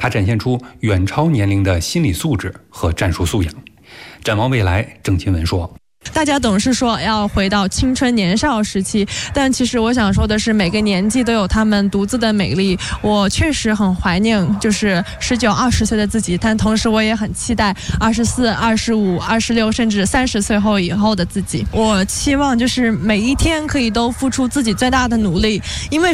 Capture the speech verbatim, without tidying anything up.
他展现出远超年龄的心理素质和战术素养。展望未来，郑钦文说， 大家总是说要回到青春年少时期，但其实我想说的是，每个年纪都有他们独自的美丽。我确实很怀念就是十九、二十岁的自己，但同时我也很期待二十四、二十五、二十六，甚至三十岁后以后的自己。我期望就是每一天可以都付出自己最大的努力，因为